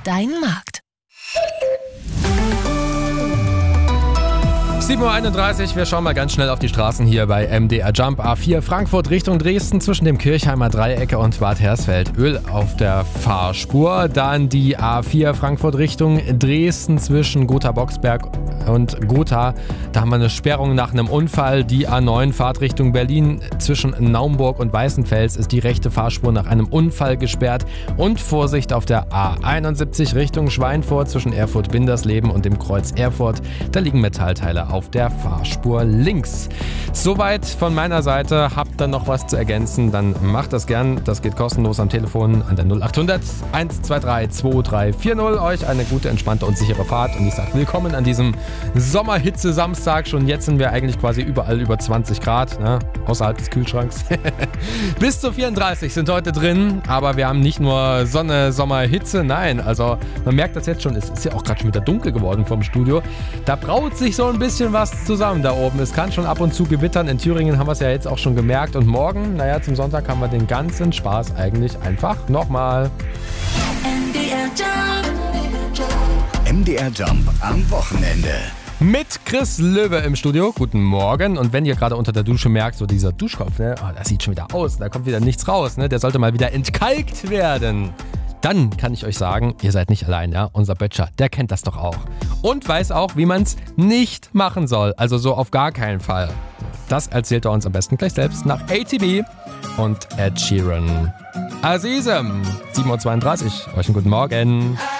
dein Markt. 7.31 Uhr, wir schauen mal ganz schnell auf die Straßen hier bei MDR Jump. A4 Frankfurt Richtung Dresden zwischen dem Kirchheimer Dreieck und Bad Hersfeld. Öl auf der Fahrspur. Dann die A4 Frankfurt Richtung Dresden zwischen Gotha-Boxberg und Gotha. Da haben wir eine Sperrung nach einem Unfall. Die A9 Fahrtrichtung Berlin zwischen Naumburg und Weißenfels ist die rechte Fahrspur nach einem Unfall gesperrt. Und Vorsicht auf der A71 Richtung Schweinfurt zwischen Erfurt-Bindersleben und dem Kreuz Erfurt. Da liegen Metallteile auf der Fahrspur links. Soweit von meiner Seite. Habt ihr noch was zu ergänzen, dann macht das gern. Das geht kostenlos am Telefon an der 0800 123 2340. Euch eine gute, entspannte und sichere Fahrt. Und ich sage willkommen an diesem Sommerhitze-Samstag. Schon jetzt sind wir eigentlich quasi überall über 20 Grad, ne? Außerhalb des Kühlschranks. Bis zu 34 sind heute drin. Aber wir haben nicht nur Sonne, Sommerhitze. Nein, also man merkt das jetzt schon. Es ist ja auch gerade schon wieder dunkel geworden vom Studio. Da braut sich so ein bisschen was zusammen da oben. Es kann schon ab und zu gewittern. In Thüringen haben wir es ja jetzt auch schon gemerkt. Und morgen, zum Sonntag haben wir den ganzen Spaß eigentlich einfach nochmal. MDR Jump am Wochenende. Mit Chris Löwe im Studio. Guten Morgen. Und wenn ihr gerade unter der Dusche merkt, so dieser Duschkopf, das sieht schon wieder aus. Da kommt wieder nichts raus. Der sollte mal wieder entkalkt werden. Dann kann ich euch sagen, ihr seid nicht allein, ja? Unser Böttcher, der kennt das doch auch. Und weiß auch, wie man es nicht machen soll. Also so auf gar keinen Fall. Das erzählt er uns am besten gleich selbst nach ATB und Ed Sheeran. Azizem, 7.32 Uhr. Euch einen guten Morgen.